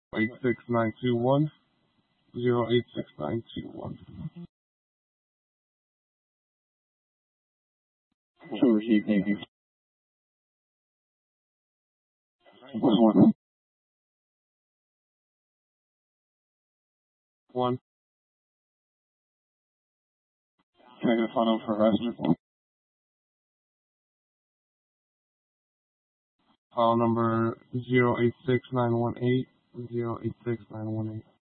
086-921, 086-921. So receive, thank you. 1. One. Can I get a phone number for harassment? File number 086-918, 086-918.